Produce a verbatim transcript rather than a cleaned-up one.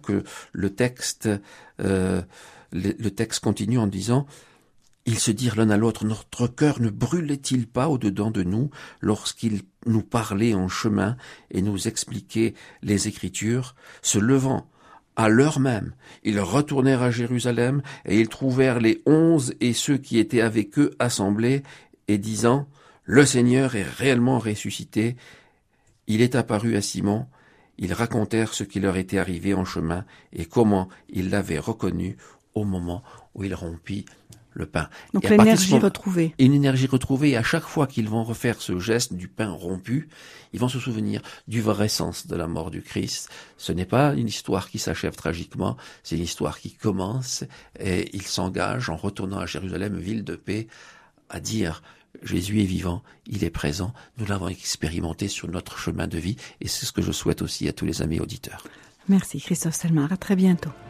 que le texte, euh, le, le texte continue en disant: ils se dirent l'un à l'autre, notre cœur ne brûlait-il pas au-dedans de nous lorsqu'il nous parlait en chemin et nous expliquait les Écritures? Se levant à l'heure même, ils retournèrent à Jérusalem et ils trouvèrent les onze et ceux qui étaient avec eux assemblés et disant: le Seigneur est réellement ressuscité, il est apparu à Simon. Ils racontèrent ce qui leur était arrivé en chemin et comment ils l'avaient reconnu au moment où il rompit le pain. Donc et l'énergie retrouvée. Une énergie retrouvée, et à chaque fois qu'ils vont refaire ce geste du pain rompu, ils vont se souvenir du vrai sens de la mort du Christ. Ce n'est pas une histoire qui s'achève tragiquement, c'est une histoire qui commence, et ils s'engagent en retournant à Jérusalem, ville de paix, à dire: Jésus est vivant, il est présent, nous l'avons expérimenté sur notre chemin de vie, et c'est ce que je souhaite aussi à tous les amis auditeurs. Merci Christophe Selmar, à très bientôt.